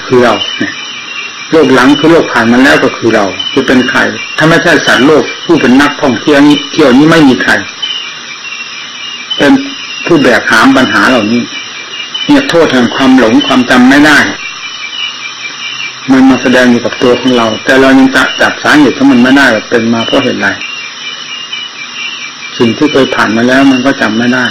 คือเราโลกหลังคือโลกผ่านมาแล้วก็คือเราจะเป็นใครถ้าไม่ใช่สัตว์โลกผู้เป็นนักท่องเที่ยวนี้ไม่มีใครเป็นผู้แบกหามปัญหาเหล่านี้เนี่ยโทษแห่งความหลงความจำไม่ได้มันมาแสดงอยู่กับตัวของเราแต่เรายังจับสาเหตุของมันไม่ได้ว่าเป็นมาเพราะเหตุใดสิ่งที่เคยผ่านมาแล้วมันก็จำไม่ได้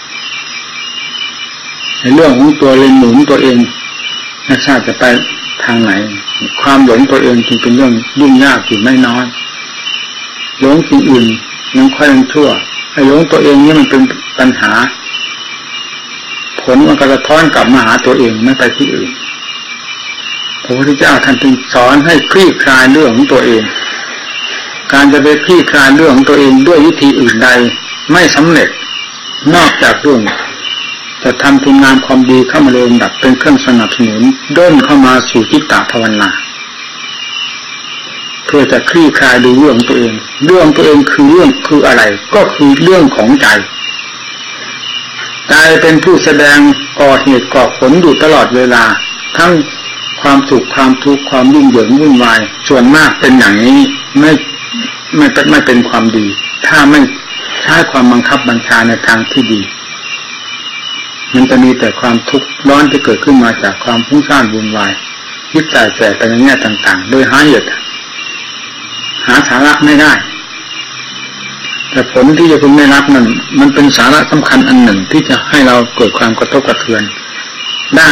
ในเรื่องของตัวเลยหมุนตัวเองไม่ทราบจะไปทางไหนความหลงตัวเองจึงเป็นเรื่องยุ่งยากอยู่ไม่น้อยหลงสิ่งอื่นยังค่อยยังชั่วไอ้หลงตัวเองนี่มันเป็นปัญหาผลมันก็สะท้อนกลับมาหาตัวเองไม่ไปที่อื่นพระพุทธเจ้าท่านจึงสอนให้คลี่คลายเรื่องของตัวเองการจะไปคลี่คลายเรื่องของตัวเองด้วยวิธีอื่นใดไม่สำเร็จนอกจากเรื่องจะทำคุณงามความดีเข้ามาเรียนดับเป็นเครื่องสนับสนุนด้นเข้ามาสู่จิตตภาวนาเพื่อจะคลี่คลายดูเรื่องตัวเองเรื่องตัวเองคืออะไรก็คือเรื่องของใจใจเป็นผู้แสดงก่อเหตุก่อผลอยู่ตลอดเวลาทั้งความสุขความทุกข์ความยุ่งเหยิงวุ่นวายส่วนมากเป็นอย่างนี้ไม่เป็นความดีถ้าไม่ใช้ความบังคับบัญชาในทางที่ดีมันจะมีแต่ความทุกข์ร้อนที่เกิดขึ้นมาจากความฟุ้งซ่านวุ่นวายยึดใจแสไปในแง่ต่างๆโดยหาเหตุหาสาระไม่ได้แต่ผลที่จะพึงได้รับมันเป็นสาระสำคัญอันหนึ่งที่จะให้เราเกิดความกระทบกระเทือนได้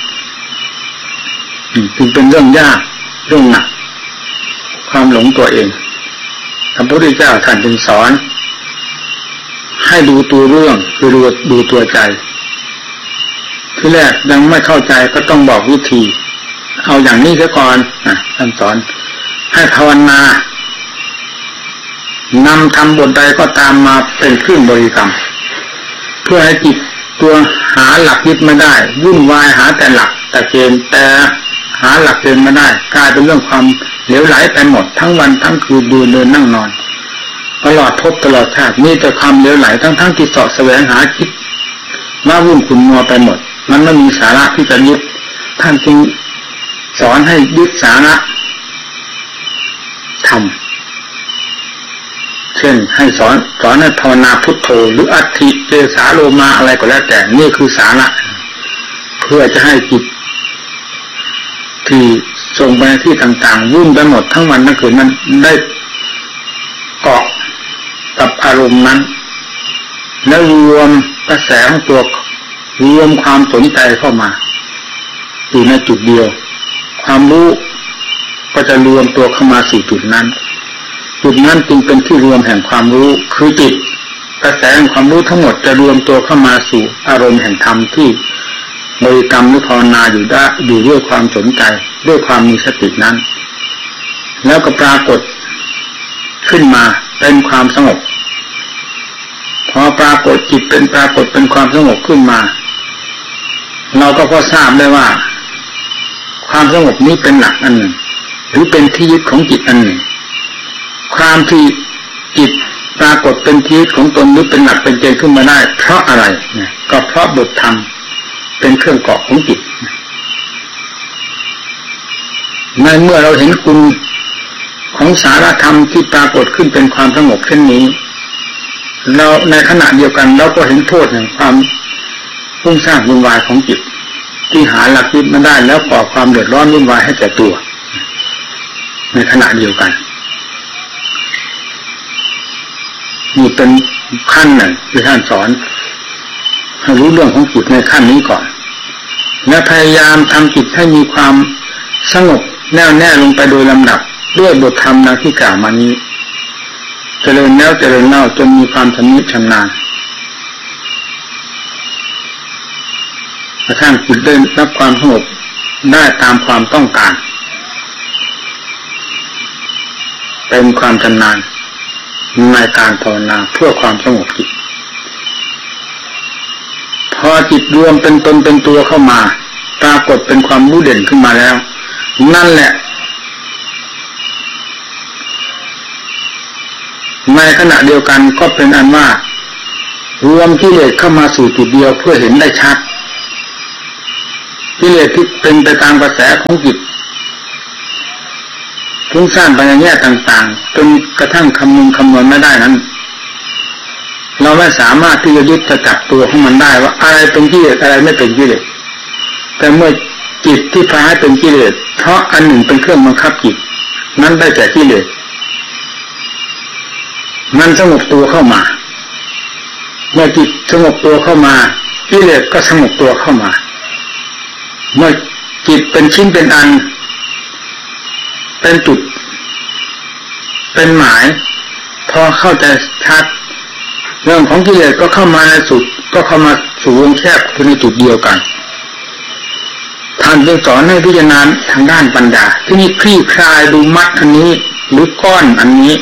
จึงเป็นเรื่องยากเรื่องหนักความหลงตัวเองพระพุทธเจ้าท่านจึงสอนให้ดูตัวเรื่องคือดูตัวใจที่แรกยังไม่เข้าใจก็ต้องบอกวิธีเอาอย่างนี้ซะก่อนท่านสอนให้ภาวนานำทำบทใดก็ตามมาเป็นเครื่องบริกรรมเพื่อให้จิตตัวหาหลักยึดไม่ได้วุ่นวายหาแต่หลักแต่เกณฑ์แต่หาหลักเกณฑ์ไม่ได้กลายเป็นเรื่องความเหลวไหลไปหมดทั้งวันทั้งคืนเดินนั่งนอนตลอดภพตลอดชาติมีแต่ความเหลวไหลทั้งที่เสาะแสวงหาคิดว่าวุ่นขุ่นมัวไปหมดมันไม่มีสาระที่จะยึดท่านจึงสอนให้ยึดสาระธรรมเช่นให้สอนให้ภาวนาพุทโธหรืออัตถิเตสาโลมาอะไรก็แล้วแต่นี่คือสาระเพื่อจะให้จิตที่ส่งไปที่ต่างๆวุ่นไปหมดทั้งวันทั้งคืนนั้นได้เกาะกับอารมณ์นั้นแล้วรวมกระแสของตัวรวมความสนใจเข้ามาอยู่ในจุดเดียวความรู้ก็จะรวมตัวเข้ามาสู่จุดนั้นจึงเป็นที่รวมแห่งความรู้คือจิตกระแสแห่งความรู้ทั้งหมดจะรวมตัวเข้ามาสู่อารมณ์แห่งธรรมที่บริกรรมหรือภาวนาอยู่ด้วยความสนใจด้วยความมีสตินั้นแล้วก็ปรากฏขึ้นมาเป็นความสงบพอปรากฏจิตเป็นปรากฏเป็นความสงบขึ้นมาเราก็พอทราบได้ว่าความสงบนี้เป็นหลักอันหนึ่งหรือเป็นที่ยึดของจิตอันหนึ่งความที่จิตปรากฏเป็นที่ยึดของตนหรือเป็นหลักเป็นเกณฑ์ขึ้นมาได้เพราะอะไรก็เพราะบทธรรมเป็นเครื่องเกาะของจิตในเมื่อเราเห็นคุณของสารธรรมที่ปรากฏขึ้นเป็นความสงบเช่นนี้เราในขณะเดียวกันเราก็เห็นโทษแห่งความฟุ้งซ่านวุ่นวายของจิตที่หาหลักยึดไม่ได้แล้วก่อความเดือดร้อนวุ่นวายให้แก่ตัวในขณะเดียวกันนี่เป็นขั้นหนึ่งที่ท่านสอนให้รู้เรื่องของจิตในขั้นนี้ก่อนและพยายามทำจิตให้มีความสงบแน่วแน่ลงไปโดยลำดับด้วยบทธรรมดังที่กล่าวมานี้เจริญแล้วเจริญเล่าจนมีความชำนิชำนาญกระทั่งจิตได้รับความสงบได้ตามความต้องการเป็นความชำนาญในการภาวนาเพื่อความสงบจิตพอจิตรวมเป็นตนเป็นตัวเข้ามาปรากฏเป็นความรู้เด่นขึ้นมาแล้วนั่นแหละในขณะเดียวกันก็เป็นอันว่ารวมกิเลสเข้ามาสู่จุดเดียวเพื่อเห็นได้ชัดกิเลสที่เป็นไปตามกระแสของจิตฟุ้งซ่านไปในแง่ต่างๆจนกระทั่งคำนวณไม่ได้นั้นเราไม่สามารถที่จะยึดจะจับตัวของมันได้ว่าอะไรเป็นกิเลสอะไรไม่เป็นกิเลสแต่เมื่อจิตที่พาให้เป็นกิเลสเพราะอันหนึ่งเป็นเครื่องบังคับจิตนั้นได้แก่กิเลสมันสงบตัวเข้ามาเมื่อจิตสงบตัวเข้ามากิเลสก็สงบตัวเข้ามาเมื่อจิตเป็นชิ้นเป็นอันเป็นจุดเป็นหมายพอเข้าใจชัดเรื่องของกิเลสก็เข้ามาในสุดก็เข้ามาสู่วงแคบคือในจุดเดียวกันท่านจึงสอนให้พิจารณาทางด้านปัญญาที่นี่คลี่คลายดูมัดอันนี้หรือก้อนอันนี้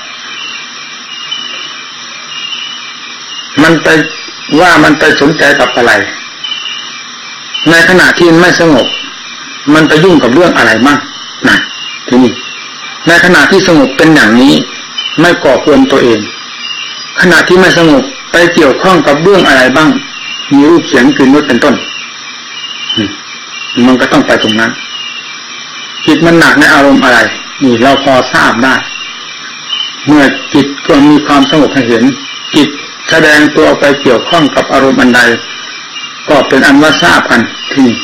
มันไปว่ามันไปสนใจกับอะไรในขณะที่ไม่สงบมันไปยุ่งกับเรื่องอะไรมั่งนะทีนี้ในขณะที่สงบเป็นอย่างนี้ไม่ก่อควรตัวเองขณะที่ไม่สงบไปเกี่ยวข้องกับเรื่องอะไรบ้างมีรูปเสียงกลิ่นรสเป็นต้นมันก็ต้องไปตรงนั้นจิตมันหนักในอารมณ์อะไรนี่เราพอทราบได้เมื่อจิตก็มีความสงบให้เห็นจิตแสดงตัวไปเกี่ยวข้องกับอารมณ์อันใดก็เป็นอันว่าทราบกันที่นี่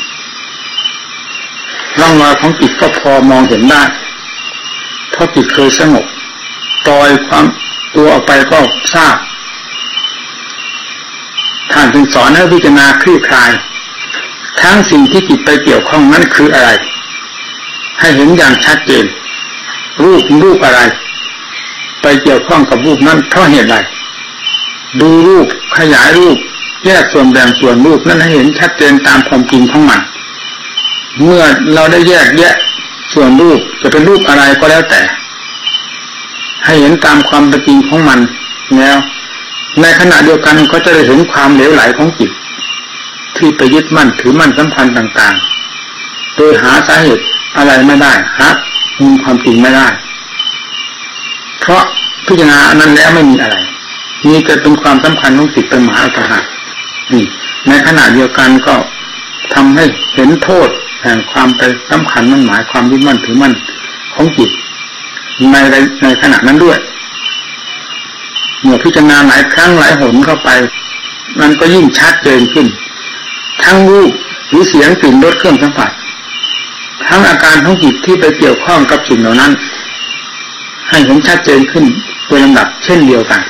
ร่องรอยของจิตก็พอมองเห็นได้เพราะจิตเคยสงบปล่อยความตัวออกไปก็ทราบท่านจึงสอนให้พิจารณาคลี่คลายทั้งสิ่งที่จิตไปเกี่ยวข้องนั้นคืออะไรให้เห็นอย่างชัดเจนรูปอะไรไปเกี่ยวข้องกับรูปนั้นเพราะเหตุใดดูรูปขยายรูปแยกส่วนแบ่งส่วนรูปนั้นให้เห็นชัดเจนตามความจริงของมันเมื่อเราได้แยกแยะส่วนรูปจะเป็นรูปอะไรก็แล้วแต่ให้เห็นตามความเป็นจริงของมันแล้วในขณะเดียวกันก็จะได้เห็นความเหลวไหลของจิตที่ไปยึดมั่นถือมั่นสำคัญต่างๆโดยหาสาเหตุอะไรไม่ได้หามูลความจริงไม่ได้เพราะพิจารณาอันนั้นแล้วไม่มีอะไรมีแต่เป็นความสำคัญของจิตเป็นมหาปัญหานี่ในขณะเดียวกันก็ทำให้เห็นโทษแห่งความไปสำคัญมั่นหมายความยึดมั่นถือมั่นของจิตในขณะนั้นด้วยเมื่อพิจารณาหลายครั้งหลายหนเข้าไปมันก็ยิ่งชัดเจนขึ้นทั้งรูปหรือเสียงกลิ่นรสเครื่องสัมผัสทั้งอาการของจิตที่ไปเกี่ยวข้องกับสิ่งเหล่านั้นให้เห็นชัดเจนขึ้นโดยลำดับเช่นเดียวกัน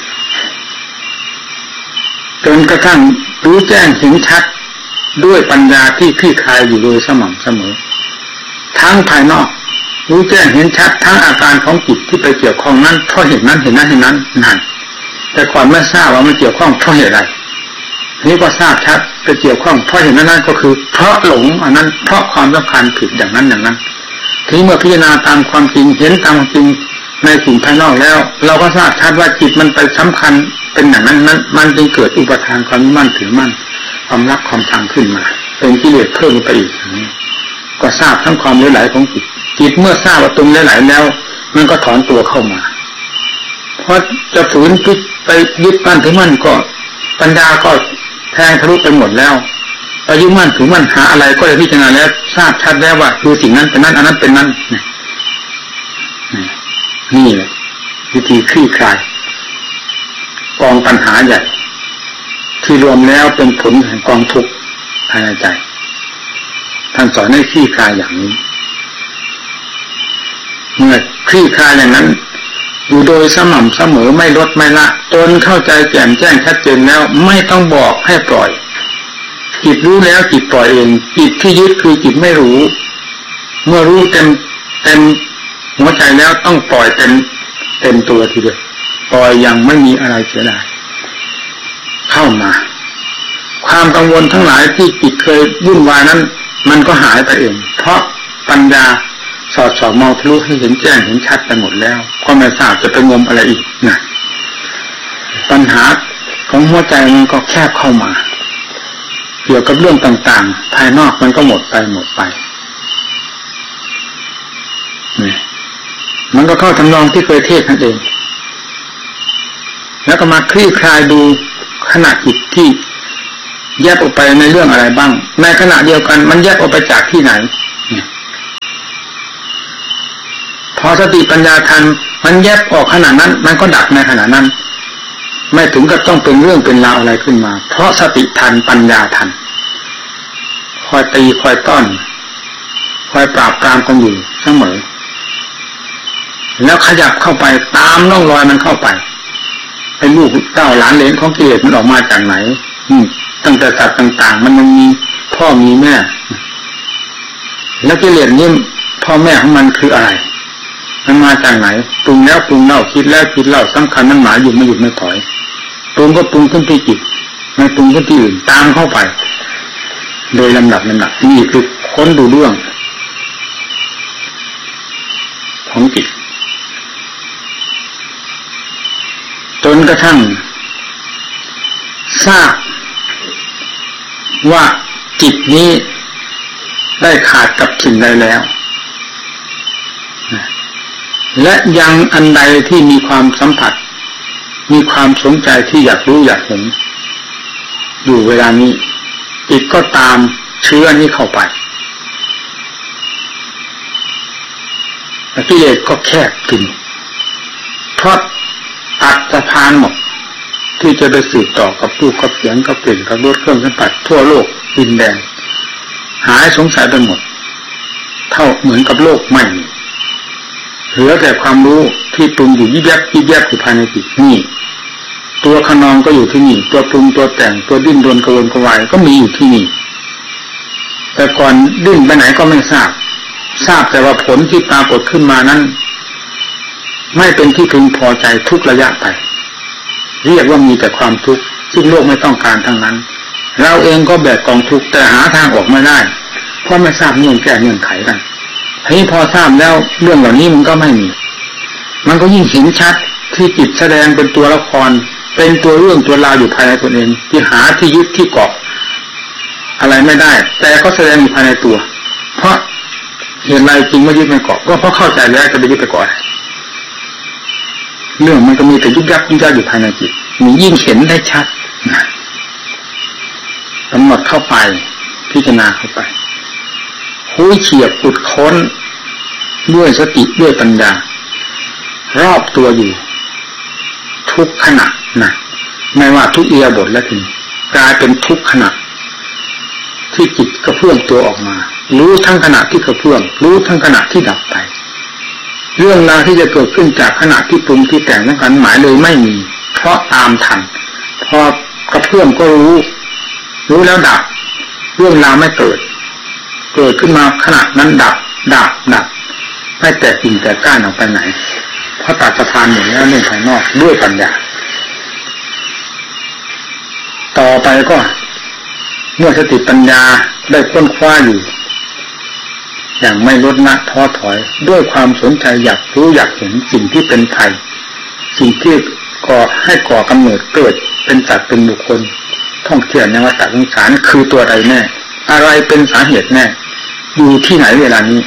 จนกระทั่งรู้แจ้งเห็นชัดด้วยปัญญาที่คลี่คลายอยู่โดยสม่ำเสมอทั้งภายนอกรู้แจ้งเห็นชัดทั้งอาการของจิตที่ไปเกี่ยวข้องนั้นเพราะเหตุนั้นเห็นนั้นนั่นแต่ก่อนไม่ทราบว่ามันเกี่ยวข้องเพราะเหตุอะไรนี่ก็ทราบชัดไปเกี่ยวข้องเพราะเหตุนั้นก็คือเพราะหลงอันนั้นเพราะความสำคัญผิดอย่างนั้นทีเมื่อพิจารณาตามความจริงเห็นตามความจริงในสิ่งภายนอกแล้วเราก็ทราบชัดว่าจิตมันไปสำคัญเป็นอย่างนั้นมันจึงเกิดอุปทานความมั่นถือมั่นความรักความชังขึ้นมาเป็นกิเลสเพิ่มไปอีกก็ทราบทั้งความเหลวไหลของจิตเมื่อทราบว่าตรงเหลวไหลแล้วมันก็ถอนตัวเข้ามาเพราะจะฝืนไปยึดมั่นถือมั่นก็ปัญญาก็แทงทะลุไปหมดแล้วไปยึดมั่นถือมั่นหาอะไรก็ได้พิจารณาแล้วทราบชัดแล้วว่าคือสิ่งนั้นเป็นนั้นอันนั้นเป็นนั้นนี่แหละวิธีคลี่คลายกองปัญหาใหญ่ที่รวมแล้วเป็นผลแห่งกองทุกข์ภายในใจท่านสอนให้คลี่คลายอย่างนี้เมื่อคลี่คลายอย่างนั้นอยู่โดยสม่ำเสมอไม่ลดไม่ละตนเข้าใจแจ่มแจ้งชัดเจนแล้วไม่ต้องบอกให้ปล่อยจิตรู้แล้วจิตปล่อยเองจิตที่ยึดคือจิตไม่รู้เมื่อรู้เต็มหัวใจแล้วต้องปล่อยเต็มตัวทีเดียวปล่อยอย่างไม่มีอะไรเสียดายเข้ามาความกังวลทั้งหลายที่จิตเคยวุ่นวายนั้นมันก็หายไปเองเพราะปัญญาสอดส่องมองทะลุให้เห็นแจ้งเห็นชัดไปหมดแล้วก็ไม่ทราบจะไปงมอะไรอีกนะปัญหาของหัวใจมันก็แคบเข้ามาเกี่ยวกับเรื่องต่างๆภายนอกมันก็หมดไปนี่มันก็เข้าทำนองที่เคยเทศนั่นเองแล้วก็มาคลี่คลายดูขณะจิตที่แยกออกไปในเรื่องอะไรบ้างในขณะเดียวกันมันแยกออกไปจากที่ไหนพอสติปัญญาทันมันแยกออกขณะนั้นมันก็ดับในขณะนั้นไม่ถึงกับต้องเป็นเรื่องเป็นราวอะไรขึ้นมาเพราะสติทันปัญญาทันคอยตีคอยต้อนคอยปราบปรามกันอยู่เสมอแล้วขยับเข้าไปตามร่องรอยมันเข้าไปไอ้ลูกเต้าหลานเหลนของกิเลสมันออกมาจากไหนตั้งแต่สัตว์ต่างๆมันยังมีพ่อมีแม่แล้วกิเลสนี่พ่อแม่ของมันคืออะไรมันมาจากไหนปรุงแล้วปรุงเล่าคิดแล้วคิดเล่าสำคัญมันหมายอยู่ไม่หยุดไม่ถอยปรุงก็ปรุงขึ้นที่จิตไม่ปรุงขึ้นที่อื่นตามเข้าไปโดยลำดับนี่คือค้นดูเรื่องของจิตจนกระทั่งทราบว่าจิตนี้ได้ขาดกับสิ่งใดแล้วและยังอันใดที่มีความสัมผัสมีความสนใจที่อยากรู้อยากเห็นอยู่เวลานี้จิตก็ตามเชื้อนี้เข้าไปกิเลสก็แคบกินเพราะตัดสะพานหมดที่จะไปสืบต่อกับรูปกับเสียงกับกลิ่นกับรสเครื่องสัมผัสทั่วโลกดินแดนหายสงสัยไปหมดเท่าเหมือนกับโลกใหม่เหลือแต่ความรู้ที่ปรุงอยู่ยิบยับอยู่ภายในจิตนี่ตัวขนองก็อยู่ที่นี่ตัวปรุงตัวแต่งตัวดิ้นรนกระวนกระวายก็มีอยู่ที่นี่แต่ก่อนดิ้นไปไหนก็ไม่ทราบแต่ว่าผลที่ปรากฏขึ้นมานั้นไม่เป็นที่พึงพอใจทุกระยะไปเรียกว่ามีแต่ความทุกข์ซึ่งโลกไม่ต้องการทั้งนั้นเราเองก็แบกกองทุกข์แต่หาทางออกไม่ได้เพราะไม่ทราบเงื่อนแก้เงื่อนไขกันทีนี้พอทราบแล้วเรื่องเหล่านี้มันก็ไม่มีมันก็ยิ่งเห็นชัดที่จิตแสดงเป็นตัวละครเป็นตัวเรื่องตัวราวอยู่ภายในตนเองที่หาที่ยึดที่เกาะอะไรไม่ได้แต่ก็แสดงอยู่ภายในตัวเพราะเหตุไรจริงไม่ยึดไม่เกาะก็เพราะเข้าใจแล้วจะไปยึดไปเกาะเรื่องมันก็มีแต่ยุบยับอยู่ภายในจิตมันยิ่งเห็นได้ชัดกำหนดเข้าไปพิจารณาเข้าไปคุยเฉียบขุดค้นด้วยสติด้วยปัญญารอบตัวอยู่ทุกขณะนะไม่ว่าทุกอิริยาบถและทีกลายเป็นทุกขณะที่จิตกระเพื่อมตัวออกมารู้ทั้งขณะที่กระเพื่อมรู้ทั้งขณะที่ดับไปเรื่องราวที่จะเกิดขึ้นจากขณะที่ปรุงที่แต่งทั้งกันหมายเลยไม่มีเพราะตามทันพอกระเพื่อมก็รู้แล้วดับเรื่องราวไม่เกิดขึ้นมาขณะนั้นดับไม่แตกกิ่งแตกก้านออกไปไหนเพราะตัดสะพานหมดแล้วเรื่องภายนอกด้วยปัญญาต่อไปก็เมื่อสติปัญญาได้ค้นคว้าอยู่อย่างไม่ลดละท้อถอยด้วยความสนใจอยากรู้อยากเห็นสิ่งที่เป็นภัยสิ่งที่ก่อกำเนิดเกิดเป็นสัตว์เป็นบุคคลท่องเที่ยวในวัฏสงสารคือตัวใดแน่อะไรเป็นสาเหตุแน่อยู่ที่ไหนเวลานี้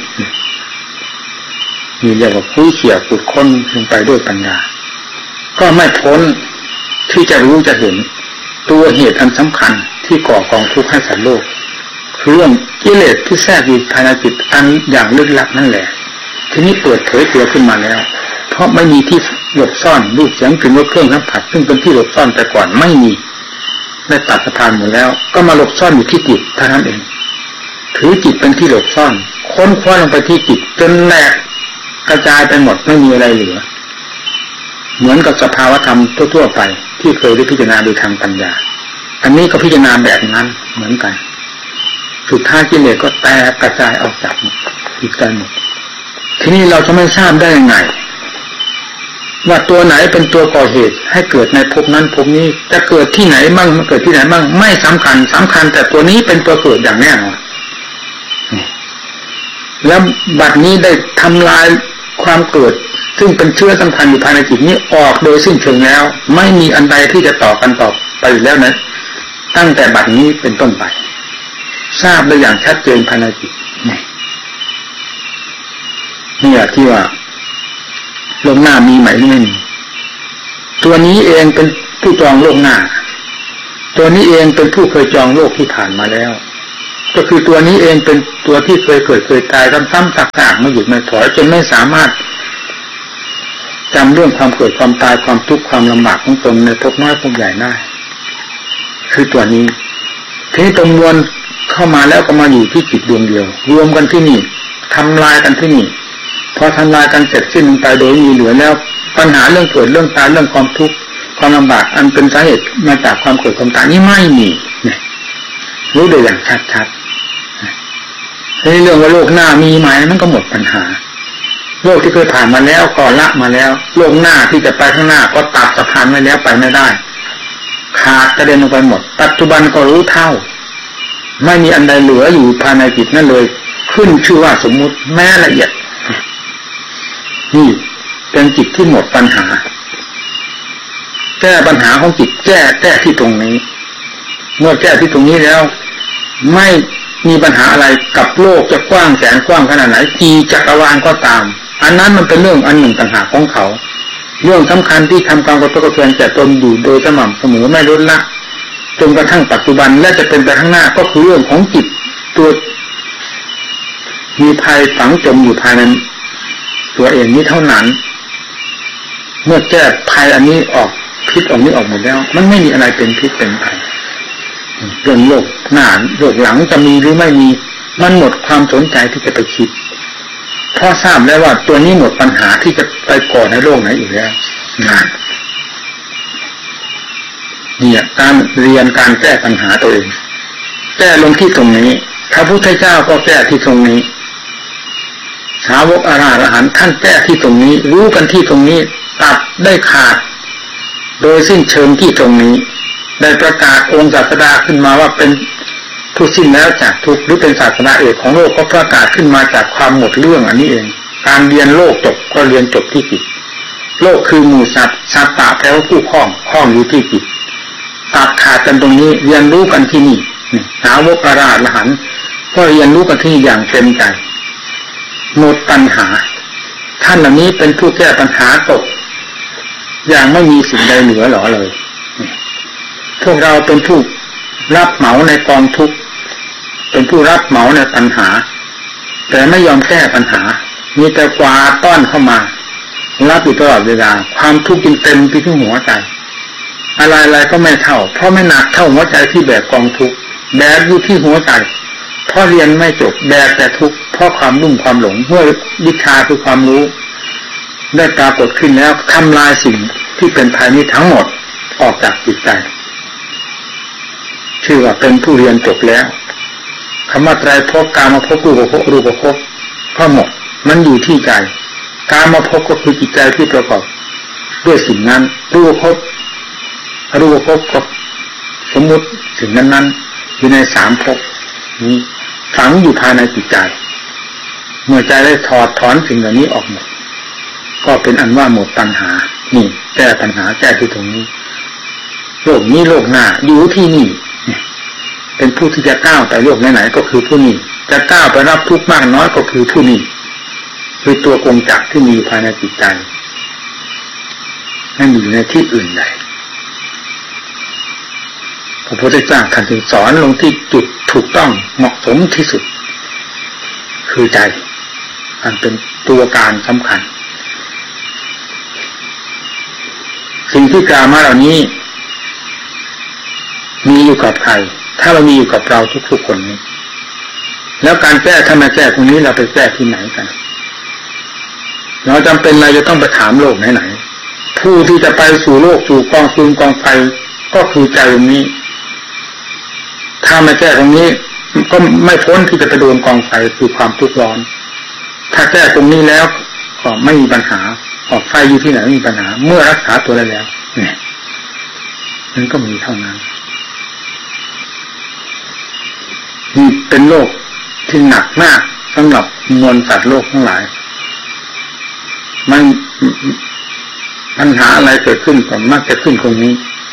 มีเรียกว่าคุยเขี่ยขุดค้นลงไปด้วยปัญญาก็ไม่พ้นที่จะรู้จะเห็นตัวเหตุอันสำคัญที่ก่อกองทุกข์ให้สัตว์โลกคือเรื่องกิเลสที่แทรกอยู่ภายในจิตอันอย่างลึกลับนั่นแหละทีนี้เปิดเผยตัวขึ้นมาแล้วเพราะไม่มีที่หลบซ่อนรูปเสียงกลิ่นรสเครื่องสัมผัสซึ่งเป็นที่หลบซ่อนแต่ก่อนไม่มีได้ตัดสะพานหมดแล้วก็มาหลบซ่อนอยู่ที่จิตเท่านั้นเองถือจิตเป็นที่หลบซ่อนค้นคว้าลงไปที่จิตจนแหลกกระจายไปหมดไม่มีอะไรเหลือเหมือนกับสภาวธรรมทั่วๆไปที่เคยได้พิจารณาโดยทางปัญญาอันนี้ก็พิจารณาแบบนั้นเหมือนกันสุดท้ายกิเลสก็แตกกระจายออกจากจิตใจหมดทีนี้เราจะไม่ทราบได้ยังไงว่าตัวไหนเป็นตัวก่อเหตุให้เกิดในภพนั้นภพนี้จะเกิดที่ไหนมั่งมันเกิดที่ไหนมั่งไม่สำคัญแต่ตัวนี้เป็นตัวเกิดอย่างแน่นอนแล้วบัดนี้ได้ทำลายความเกิดซึ่งเป็นเชื้อสำคัญอยู่ภายในจิตนี้ออกโดยสิ้นเชิงแล้วไม่มีอันใดที่จะต่อกันต่อไปอีกแล้วนะตั้งแต่บัดนี้เป็นต้นไปทราบได้อย่างชัดเจนภายในจิตนี่แหละที่ว่าโลกหน้ามีไหมไม่มีตัวนี้เองเป็นผู้จองโลกหน้าตัวนี้เองเป็นผู้เคยจองโลกที่ผ่านมาแล้วก็คือตัวนี้เองเป็นตัวที่เคยเกิดเคยตายซ้ำๆซากๆไม่หยุดไม่ถอยจนไม่สามารถจำเรื่องความเกิดความตายความทุกข์ความลำบากของตนในภพน้อยภพใหญ่ได้คือตัวนี้ที่ตรงมวลเข้ามาแล้วก็มาอยู่ที่จิตดวงเดียวรวมกันที่นี่ทำลายกันที่นี่พอทำลายกันเสร็จสิ้นไปโดยมีเหลือแล้วปัญหาเรื่องเกิดเรื่องตายเรื่องความทุกข์ความลำบากอันเป็นสาเหตุมาจากความเกิดความตายนี่ไม่มีเนี่ยรู้ได้อย่างชัดๆในเรื่องว่าโลกหน้ามีไหมมันก็หมดปัญหาโลกที่เคยผ่านมาแล้วก็ละมาแล้วโลกหน้าที่จะไปข้างหน้าก็ตัดสะพานไว้แล้วไปไม่ได้ขาดกระเด็นออกไปหมดปัจจุบันก็รู้เท่าไม่มีอันใดเหลืออยู่ภายในจิตนั่นเลยขึ้นชื่อว่าสมมุติแม้ละเอียดนี่เป็นจิตที่หมดปัญหาแก้ปัญหาของจิตแก้ที่ตรงนี้เมื่อแก้ที่ตรงนี้แล้วไม่มีปัญหาอะไรกับโลกจะกว้างแสนกว้างขนาดไหนกี่จักรวาลก็ตามอันนั้นมันเป็นเรื่องอันหนึ่งต่างหากของเขาเรื่องสำคัญที่ทำความกระทบกระเทือนแก่ตนอยู่โดยสม่ำเสมอไม่ลดละจนกระทั่งปัจจุบันและจะเป็นไปข้างหน้าก็คือเรื่องของจิตตัวมีภัยฝังจมอยู่ภายในตัวเองนี้เท่านั้นเมื่อแก้ภัยอันนี้ออกพิษออกนี้ออกหมดแล้วมันไม่มีอะไรเป็นพิษเป็นภัยเรื่องโลกหน้าโลกหลังจะมีหรือไม่มีมันหมดความสนใจที่จะไปคิดเพราะทราบแล้วว่าตัวนี้หมดปัญหาที่จะไปก่อในโลกไหนอีกแล้วเนี่ยการเรียนการแก้ปัญหาตัวเองแก้ลงที่ตรงนี้พระพุทธเจ้าก็แก้ที่ตรงนี้สาวกอรหันต์ท่านแก้ที่ตรงนี้รู้กันที่ตรงนี้ตัดได้ขาดโดยสิ้นเชิงที่ตรงนี้ได้ประกาศองค์ศาสดาขึ้นมาว่าเป็นผู้สิ้นแล้วจากทุกข์หรือเป็นศาสนาเอกของโลกก็ประกาศขึ้นมาจากความหมดเรื่องอันนี้เองการเรียนโลกจบก็เรียนจบที่จิตโลกคือหมู่สัตว์สัตตะแปลว่าผู้คล้องอยู่ที่จิตตัดขาดกันตรงนี้เรียนรู้กันที่นี่สาวกอรหันต์ก็เรียนรู้กันที่อย่างเต็มใจหมดปัญหาท่านเหล่านี้เป็นผู้แก้ปัญหาตกอย่างไม่มีสิ่งใดเหลือหรอเลยพวกเราเป็นผู้รับเหมาในกองทุกข์เป็นผู้รับเหมาในปัญหาแต่ไม่ยอมแก้ปัญหามีแต่กวาดต้อนเข้ามารับอยู่ตลอดเวลาความทุกข์กินเต็มที่หัวใจอะไรๆก็ไม่เท่าเพราะไม่หนักเท่าหัวใจที่แบกกองทุกข์แบกอยู่ที่หัวใจเพราะเรียนไม่จบแบกแต่ทุกข์เพราะความรุ่มความหลงเมื่อวิชาคือความรู้ได้ปรากฏขึ้นแล้วทำลายสิ่งที่เป็นภายในทั้งหมดออกจากจิตใจชื่อว่าเป็นผู้เรียนจบแล้วคำว่าไตรภพกามภพรูปภพก็หมดมันอยู่ที่ใจกามภพก็คือจิตใจที่ประกอบด้วยสิ่งนั้นรูปภพก็สมมุติสิ่งนั้นๆอยู่ในสามภพนี้ฝังอยู่ภายในจิตใจเมื่อใจได้ถอดถอนสิ่งเหล่านี้ออกหมดก็เป็นอันว่าหมดปัญหานี่แก้ปัญหาแก้ที่ตรงนี้โลกนี้โลกหน้าอยู่ที่นี่เป็นผู้ที่จะก้าวไปโลกไหนๆก็คือผู้นี้จะก้าวไปรับทุกข์มากน้อยก็คือผู้นี้คือตัวกงจักรที่มีภายในจิตใจไม่มีในที่อื่นใดพระพุทธเจ้าท่านจึงสอนลงที่จุดถูกต้องเหมาะสมที่สุดคือใจอันเป็นตัวการสำคัญสิ่งที่กล่าวมาเหล่านี้มีอยู่กับใครถ้าเรามีอยู่กับเราทุกๆคนนี้แล้วการแก้ถ้ามาแก้ตรงนี้เราไปแก้ที่ไหนกันเราจำเป็นอะไรจะต้องไปถามโลกไหนๆผู้ที่จะไปสู่โลกสู่กองฟืนกองไฟก็คือใจตรงนี้ถ้ามาแก้ตรงนี้ก็ไม่พ้นที่จะไปโดนกองไฟคือความทุกข์ร้อนถ้าแก้ตรงนี้แล้วก็ไม่มีปัญหาออกไฟอยู่ที่ไหนไม่มีปัญหาเมื่อรักษาตัวได้แล้วเนี่ยมันก็มีเท่านั้นนี่เป็นโลกที่หนักมากสำหรับมวลสัตว์โลกทั้งหลายมันปัญหาอะไรเกิดขึ้นก็มักจะขึ้นตรงนี้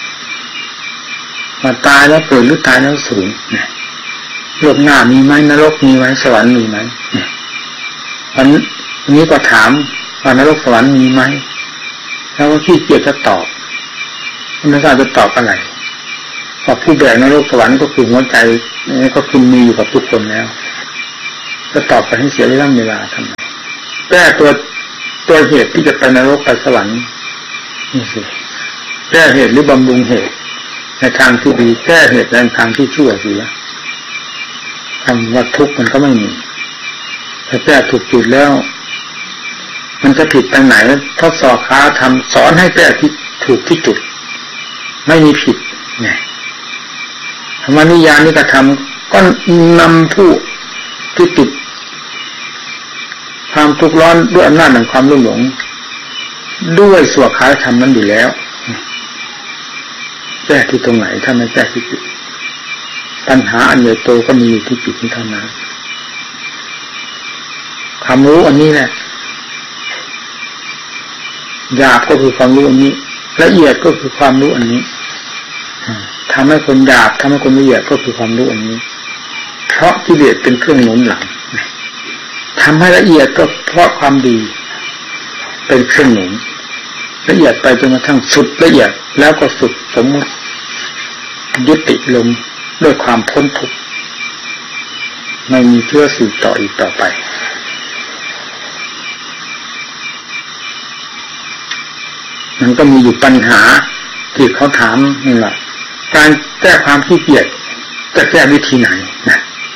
มาตายแล้วเกิดหรือตายแล้วสูญโลกหน้ามีไหมนรกมีไหมสวรรค์มีไหมวันนี้ก็ถามว่านรกสวรรค์มีไหมแล้วก็ขี้เกียจจะตอบไม่ทราบจะตอบอะไรว่าผู้แบกนรกสวรรค์ก็คือหัวใจนี่ก็คือมีอยู่กับทุกคนแล้วจะตอบไปให้เสียเรื่องเวลาทำไมแก้ตัวเหตุที่จะไปนรกไปสวรรค์นี่สิแก้เหตุหรือบำรุงเหตุในทางที่ดีแก้เหตุในทางที่ชั่วเสียคำว่าทุกข์มันก็ไม่มีถ้าแก้ถูกจุดแล้วมันจะผิดไปไหนทดสอบค้าทำสอนให้แก้ที่ถูกที่จุดไม่มีผิดไงธรรมนิยามนี้กระทำก็นำผู้ที่ติดความทุกข์ร้อนด้วยอำนาจแห่งความรุ่มหลงด้วยสวดค้าทำนั้นอยู่แล้วแก้ที่ตรงไหนถ้าไม่แก้ที่จิตปัญหาอันใหญ่โตก็มีอยู่ที่จิตนี้เท่านั้นความรู้อันนี้แหละหยาบก็คือความรู้อันนี้ละเอียดก็คือความรู้อันนี้ทำให้คนหยาบทำให้คนละเอียดก็คือความรู้อันนี้เพราะกิเลสเป็นเครื่องหนุนหลังทำให้ละเอียดก็เพราะความดีเป็นเครื่องหนุนละเอียดไปจนกระทั่งสุดละเอียดแล้วก็สุดสมมติยุติลงด้วยความพ้นทุกข์ไม่มีเชื้อสืบต่ออีกต่อไปมันก็มีอยู่ปัญหาที่เขาถามนี่แหละการแก้ความขี้เกียจจะแก้วิธีไหนนะ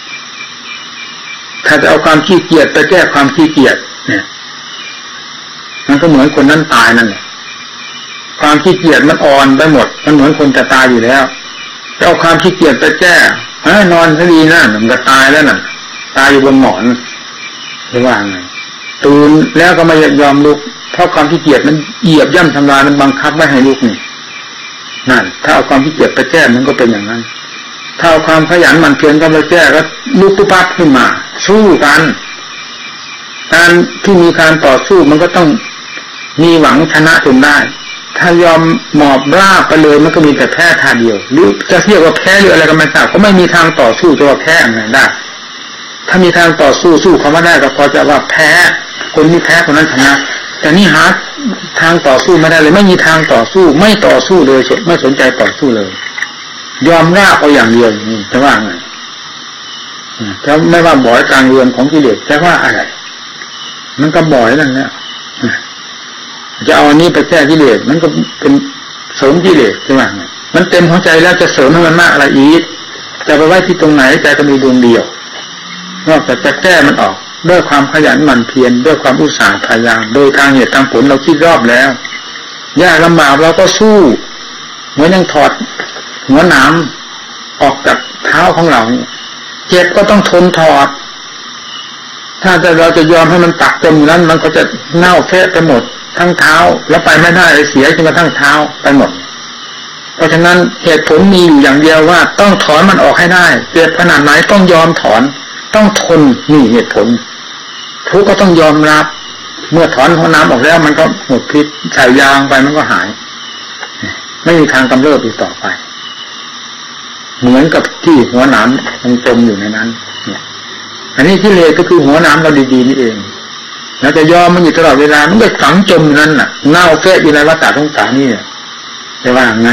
ถ้าจะเอาความขี้เกียจไปแก้ความขี้เกียจเนี่ยมันก็เหมือนคนนั้นตายนั่นแหละความขี้เกียจมันอ่อนไปหมดมันเหมือนคนจะตายอยู่แล้วจะเอาความขี้เกียจไปแก้นอนซะดีนะมันก็ตายแล้วน่ะตายอยู่บนหมอนหรือว่าไงตื่นแล้วก็ไม่ยอมลุกเพราะความขี้เกียจมันเหยียบย่ำทำลายมันบังคับไม่ให้ลุกนี่นั่นถ้าเอาความขี้เกียจไปแก้มันก็เป็นอย่างนั้นถ้าเอาความขยันหมั่นเพียรก็ไปแก้ก็ลุกปุ๊บปั๊บขึ้นมาสู้กันการที่มีการต่อสู้มันก็ต้องมีหวังชนะจนได้ถ้ายอมหมอบราบไปเลยมันก็มีแต่แพ้ท่าเดียวหรือจะเรียกว่าแพ้หรืออะไรก็ไม่ทราบก็ไม่มีทางต่อสู้จะว่าแพ้อะไรได้ถ้ามีทางต่อสู้เขาไม่ได้ก็พอจะว่าแพ้คนนี้แพ้คนนั้นชนะแต่นี่หาทางต่อสู้ไม่ได้เลยไม่มีทางต่อสู้ไม่ต่อสู้เลยไม่สนใจต่อสู้เลยยอมราบเอาอย่างเดียวนี่จะว่าไงถ้าไม่ว่าบ่อยกลางเรือนของกิเลสจะว่าอะไรมันก็บ่อยนั่นแหละจะเอาอันนี้ไปแก้กิเลสมันก็เป็นเสริมกิเลสใช่ไหมมันเต็มหัวใจแล้วจะเสริมให้มันมากอะไรอีกจะไปไว้ที่ตรงไหนใจก็มีดวงเดียวนอกจากจะแก้มันออกด้วยความขยันหมั่นเพียรด้วยความอุตสาห์พยายามโดยทางเหตุทางผลเราคิดรอบแล้วยากลำบากเราก็สู้เหมือนยังถอดหัวหนามออกจากเท้าของเราเจ็บก็ต้องทนถอดถ้าเราจะยอมให้มันตักจมอยู่นั้นมันก็จะเน่าแฟะไปหมดทั้งเท้าแล้วไปไม่ได้เสียจนกระทั่งเท้าไปหมดเพราะฉะนั้นเหตุผลมีอยู่อย่างเดียวว่าต้องถอนมันออกให้ได้เจ็บขนาดไหนต้องยอมถอนต้องทนนี่เหตุผลทุกข์ก็ต้องยอมรับเมื่อถอนหัวน้ำออกแล้วมันก็หมดพิษใส่ยางไปมันก็หายไม่มีทางกำเริบอีกต่อไปเหมือนกับที่หัวน้ำมันจมอยู่ในนั้นเนี่ยอันนี้กิเลสก็คือหัวน้ำเราดีๆนี่เองแล้วจะยอมมันอยู่ตลอดเวลามันก็ฝังจมอยู่นั่นน่ะเน่าเฟะอยู่ในวัฏฏะสงสารนี่จะว่าไง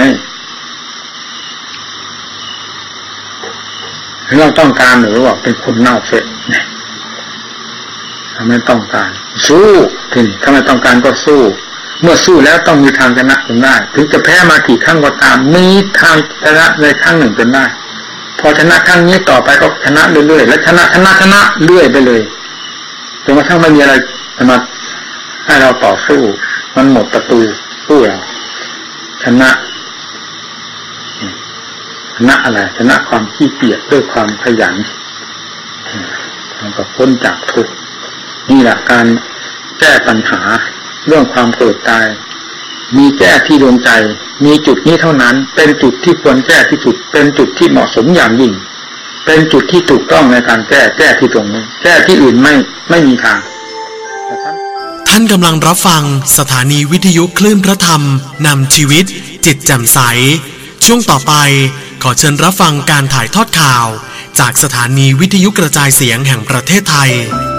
เราต้องการหรือว่าเป็นคนเน่าเฟะถ้าไม่ต้องการสู้ทีนี้ถ้าไม่ต้องการก็สู้เมื่อสู้แล้วต้องมีทางชนะจนได้ถึงจะแพ้มากี่ครั้งก็ตามมีทางชนะในครั้งหนึ่งจนได้พอชนะครั้งนี้ต่อไปก็ชนะเรื่อยๆและชนะเรื่อยไปเลยจนกระทั่งไม่มีอะไรมาให้เราต่อสู้มันหมดประตูสู้แล้วชนะอะไรชนะความขี้เกียจด้วยความขยันมันก็พ้นจากทุกข์นี่แหละการแก้ปัญหาเรื่องความเกิดตายมีแก้ที่ดวงใจมีจุดนี้เท่านั้นเป็นจุดที่ควรแก้ที่สุดเป็นจุดที่เหมาะสมอย่างยิ่งเป็นจุดที่ถูกต้องในการแก้ที่ตรงนี้แก้ที่อื่นไม่มีทางท่านกำลังรับฟังสถานีวิทยุคลื่นพระธรรมนำชีวิตจิตแจ่มใสช่วงต่อไปขอเชิญรับฟังการถ่ายทอดข่าวจากสถานีวิทยุกระจายเสียงแห่งประเทศไทย